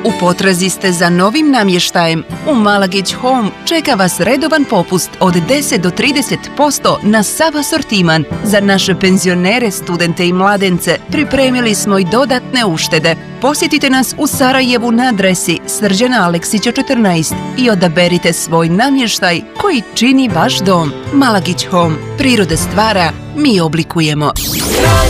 U potrazi ste za novim namještajem? U Malagić Home čeka vas redovan popust od 10 do 30% na sav asortiman. Za naše penzionere, studente i mladence pripremili smo i dodatne uštede. Posjetite nas u Sarajevu na adresi Srđana Aleksića 14 i odaberite svoj namještaj koji čini vaš dom. Malagić Home. Priroda stvara, mi oblikujemo.